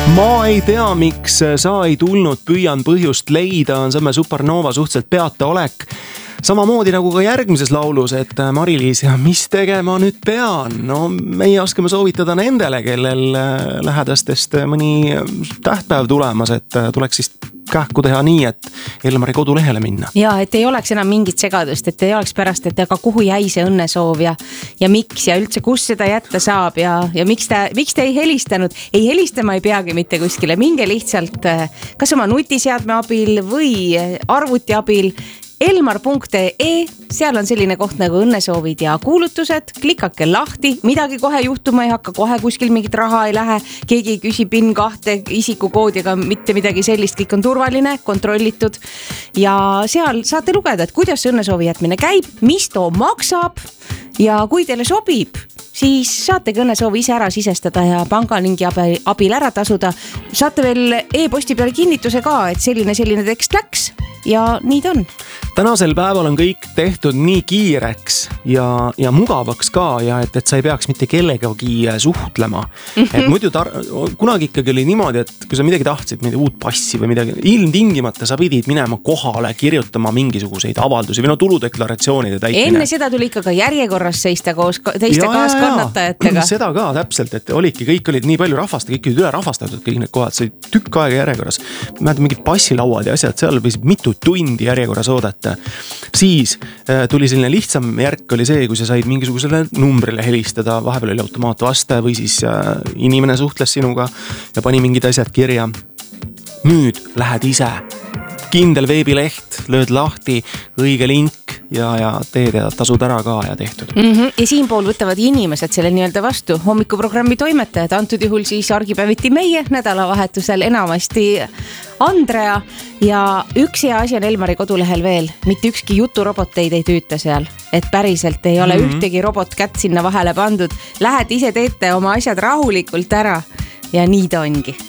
Ma ei tea, miks sa ei tulnud, püüan põhjust leida, on Sõmme Supernova suhteliselt peataolek. Samamoodi nagu ka järgmises laulus, et Mari-Liis, ja mis tegema nüüd pean? No meie oskame soovitada nendele, kellel lähedastest mõni tähtpäev tulemas, et tuleks siis kähku teha nii, et Elmari kodulehele minna. Ja, et ei oleks enam mingit segadust, et ei oleks pärast, et aga kuhu jäi see õnnesoov ja miks ja üldse kus seda jätta saab ja miks te ei helistanud. Ei helistama ei peagi mitte kuskile, minge lihtsalt kas oma nutiseadme abil või arvuti abil elmar.ee, seal on selline koht nagu õnnesoovid ja kuulutused, klikake lahti, midagi kohe juhtuma ei hakka, kohe kuskil mingit raha ei lähe, keegi ei küsi PIN 2 isikukoodiga, mitte midagi sellist, kõik on turvaline, kontrollitud ja seal saate lugeda, et kuidas õnnesoovi jätmine käib, mis too maksab ja kui teile sobib, siis saategi õnnesoovi ise ära sisestada ja pangalingi abil ära tasuda. Saate veel e-posti peale kinnituse ka, et selline tekst läks ja nii ta on. Tänasel päeval on kõik tehtud nii kiireks ja mugavaks ka ja et sa ei peaks mitte kellegagi suhtlema. Et muidu kunagi ikkagi oli niimoodi, et kui sa midagi tahtsid, uut passi või midagi, ilmtingimata sa pidid minema kohale, kirjutama mingisuguseid avaldusi või tuludeklaratsioonide täitmine. Enne seda tuli ikka ka järjekorras seista koos teiste kaaskannatajatega. Seda ka täpselt, et kõik olid nii palju rahvast, kõik olid üle rahvastatud, kõik need kohad, see oli tükk aega järjekorras. Mäletan mingid passilauad ja asjad, seal võis mitu tundi järjekorras oodata. Siis tuli selline lihtsam järk oli see, kui sa said mingisugusele numbrile helistada, vahepeal oli automaatvaste või siis inimene suhtles sinuga ja pani mingid asjad kirja. Nüüd lähed ise, kindel veebileht, lööd lahti, õige link ja teed ja tasud ära ka ja tehtud. Ja siinpool võtavad inimesed selle nii-öelda vastu, hommikuprogrammi toimetajad, antud juhul siis argipäeviti meie nädalavahetusel enamasti Andrea ja üks hea asi on Elmari kodulehel veel, mitte ükski juturoboteid ei tüüta seal, et päriselt ei ole ühtegi robotkätt sinna vahele pandud, lähed ise teete oma asjad rahulikult ära ja nii ta ongi.